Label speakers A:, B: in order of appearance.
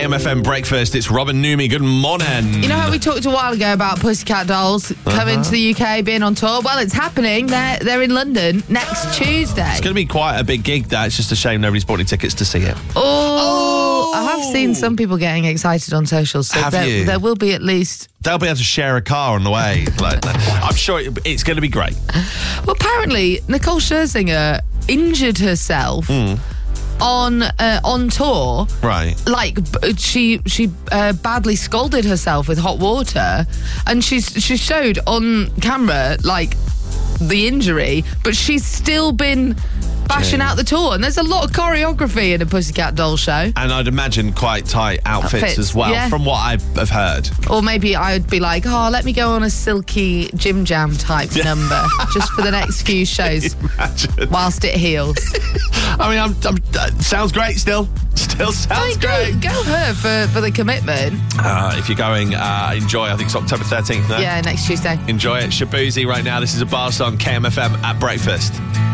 A: KMFM Breakfast. It's Robin Numi. Good morning.
B: You know how we talked a while ago about Pussycat Dolls coming to the UK, being on tour? Well, it's happening. They're in London next Tuesday.
A: It's going to be quite a big gig, that. It's just a shame nobody's bought any tickets to see it.
B: Oh, I have seen some people getting excited on socials. So
A: Have you?
B: There will be at least...
A: They'll be able to share a car on the way. I'm sure it's going to be great.
B: Well, apparently, Nicole Scherzinger injured herself on tour.
A: Right.
B: Like, she badly scalded herself with hot water, and she showed on camera, like, the injury, but she's still been bashing out the tour, and there's a lot of choreography in a Pussycat Doll show.
A: And I'd imagine quite tight outfits as well,
B: yeah.
A: from what I have heard.
B: Or maybe I would be like, let me go on a silky Jim Jam type number just for the next few shows whilst it heals.
A: I mean, sounds great still. Still sounds great.
B: Go her for the commitment.
A: If you're going, enjoy. I think it's October 13th, no?
B: Yeah, next Tuesday.
A: Enjoy it. Shabuzi right now. This is a bar song, KMFM at breakfast.